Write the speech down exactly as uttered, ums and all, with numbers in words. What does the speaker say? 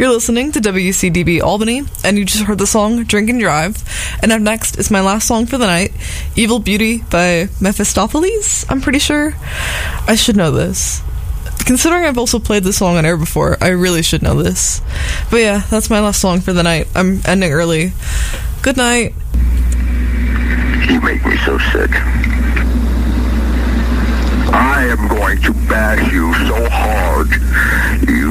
You're listening to W C D B Albany, and you just heard the song Drink and Drive. And up next is my last song for the night, Evil Beauty by Mephistopheles, I'm pretty sure. I should know this. Considering I've also played this song on air before, I really should know this. But yeah, that's my last song for the night. I'm ending early. Good night. You make me so sick. I am going to bash you so hard, you